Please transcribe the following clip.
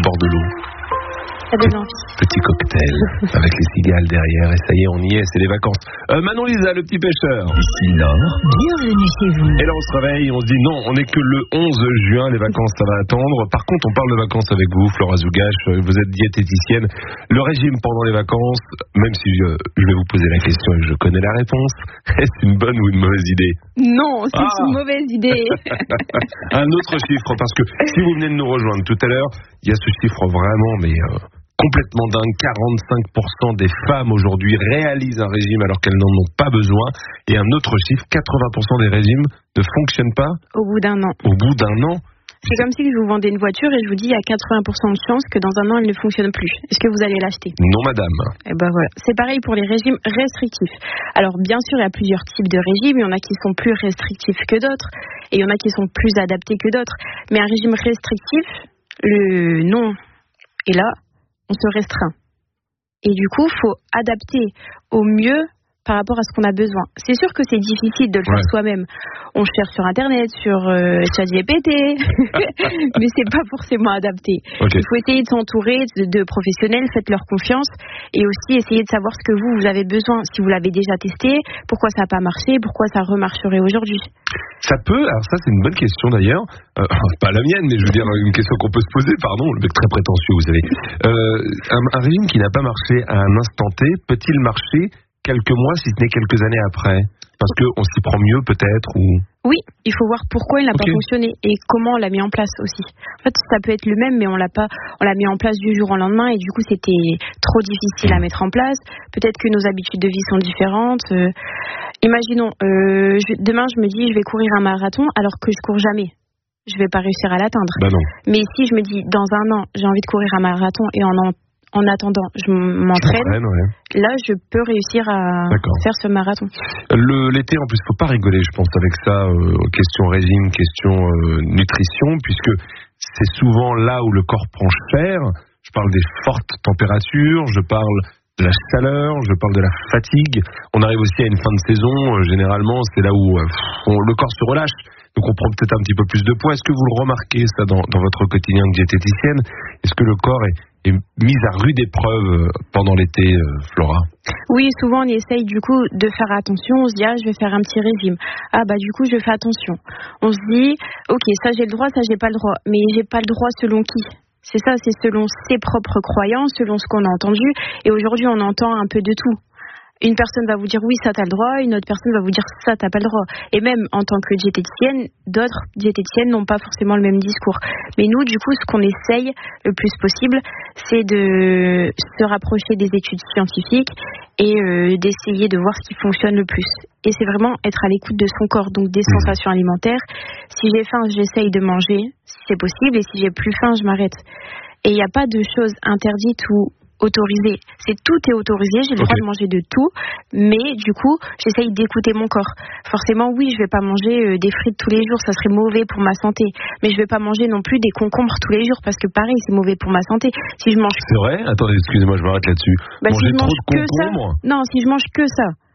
bord de l'eau. Ça donne envie. Petit cocktail avec les cigales derrière. Et ça y est, on y est, c'est les vacances. Manon Lisa, le petit pêcheur. Ici Laure, bienvenue chez vous. Et là, on se réveille, on se dit non, on n'est que le 11 juin, les vacances, ça va attendre. Par contre, on parle de vacances avec vous, Flora Zougache. Vous êtes diététicienne. Le régime pendant les vacances, même si je vais vous poser la question et que je connais la réponse, est-ce une bonne ou une mauvaise idée? Non, c'est une mauvaise idée. Un autre chiffre, parce que si vous venez de nous rejoindre tout à l'heure, il y a ce chiffre vraiment, mais complètement dingue. 45% des femmes aujourd'hui réalisent un régime alors qu'elles n'en ont pas besoin. Et un autre chiffre, 80% des régimes ne fonctionnent pas au bout d'un an. Au bout d'un an. C'est comme si je vous vendais une voiture et je vous dis il y a 80% de chances que dans un an elle ne fonctionne plus. Est-ce que vous allez l'acheter? Non, madame. Et ben voilà. C'est pareil pour les régimes restrictifs. Alors bien sûr, il y a plusieurs types de régimes. Il y en a qui sont plus restrictifs que d'autres et il y en a qui sont plus adaptés que d'autres. Mais un régime restrictif, le nom est là, on se restreint. Et du coup, il faut adapter au mieux par rapport à ce qu'on a besoin. C'est sûr que c'est difficile de le faire soi-même. On cherche sur Internet, sur ChatGPT, mais c'est pas forcément adapté. Il faut essayer de s'entourer de professionnels, faites-leur confiance, et aussi essayer de savoir ce que vous avez besoin. Si vous l'avez déjà testé, pourquoi ça n'a pas marché, pourquoi ça remarcherait aujourd'hui. Ça peut, alors ça c'est une bonne question d'ailleurs, pas la mienne, mais je veux dire une question qu'on peut se poser, pardon, le mec très prétentieux, vous savez. Un régime qui n'a pas marché à un instant T, peut-il marcher quelques mois, si ce n'est quelques années après? Parce qu'on s'y prend mieux peut-être ou... Oui, il faut voir pourquoi il n'a pas fonctionné et comment on l'a mis en place aussi. En fait, ça peut être le même, mais on l'a mis en place du jour au lendemain et du coup, c'était trop difficile à mettre en place. Peut-être que nos habitudes de vie sont différentes. Imaginons, demain, je me dis, je vais courir un marathon alors que je cours jamais. Je vais pas réussir à l'atteindre. Bah non. Mais si je me dis, dans un an, j'ai envie de courir un marathon et en attendant, je m'entraîne. Là, je peux réussir à faire ce marathon. L'été, en plus, faut pas rigoler, je pense, avec ça. Question régime, question nutrition, puisque c'est souvent là où le corps prend cher. Je parle des fortes températures, je parle de la chaleur, je parle de la fatigue. On arrive aussi à une fin de saison. Généralement, c'est là où le corps se relâche. Donc on prend peut-être un petit peu plus de poids. Est-ce que vous le remarquez, ça, dans votre quotidien de diététicienne? Est-ce que le corps est mis à rude épreuve pendant l'été, Flora? Oui, souvent on essaye du coup de faire attention. On se dit, je vais faire un petit régime. Du coup, je fais attention. On se dit, ok, ça j'ai le droit, ça j'ai pas le droit. Mais j'ai pas le droit selon qui? C'est ça, c'est selon ses propres croyances, selon ce qu'on a entendu. Et aujourd'hui, on entend un peu de tout. Une personne va vous dire oui, ça t'as le droit, une autre personne va vous dire ça t'as pas le droit. Et même en tant que diététicienne, d'autres diététiciennes n'ont pas forcément le même discours. Mais nous, du coup, ce qu'on essaye le plus possible, c'est de se rapprocher des études scientifiques et d'essayer de voir ce qui fonctionne le plus. Et c'est vraiment être à l'écoute de son corps, donc des sensations alimentaires. Si j'ai faim, j'essaye de manger, si c'est possible, et si j'ai plus faim, je m'arrête. Et il n'y a pas de choses interdites ou autorisé. Tout est autorisé, j'ai le droit de manger de tout, mais du coup, j'essaye d'écouter mon corps. Forcément, oui, je vais pas manger des frites tous les jours, ça serait mauvais pour ma santé, mais je vais pas manger non plus des concombres tous les jours, parce que pareil, c'est mauvais pour ma santé. Si je mange... C'est vrai? Attendez, excusez-moi, je m'arrête là-dessus. Manger si trop de concombres? Non, si je mange que ça,